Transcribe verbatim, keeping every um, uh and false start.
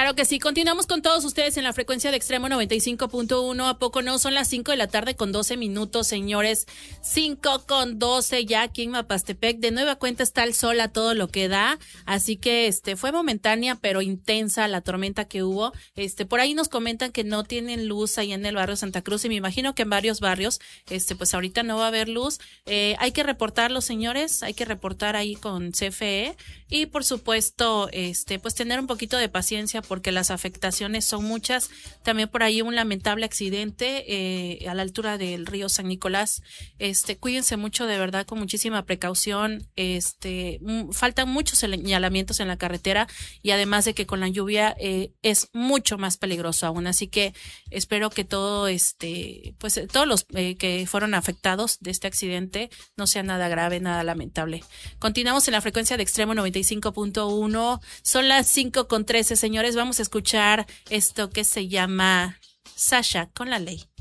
Claro que sí, continuamos con todos ustedes en la frecuencia de Extremo noventa y cinco punto uno. ¿A poco no? Son las cinco de la tarde con doce minutos, señores. cinco con doce ya aquí en Mapastepec. De nueva cuenta está el sol a todo lo que da, así que este fue momentánea pero intensa la tormenta que hubo. Este por ahí nos comentan que no tienen luz ahí en el barrio Santa Cruz y me imagino que en varios barrios este pues ahorita no va a haber luz. Eh, hay que reportarlo, señores, hay que reportar ahí con C F E y por supuesto este pues tener un poquito de paciencia porque las afectaciones son muchas. También por ahí un lamentable accidente eh, a la altura del río San Nicolás. Este, cuídense mucho, de verdad, con muchísima precaución. Este, m- faltan muchos señalamientos en la carretera y además de que con la lluvia eh, es mucho más peligroso aún. Así que espero que todo este, pues todos los eh, que fueron afectados de este accidente no sea nada grave, nada lamentable. Continuamos en la frecuencia de Extremo noventa y cinco punto uno. Son las cinco con trece, señores. Vamos a escuchar esto que se llama Sasha con La Ley.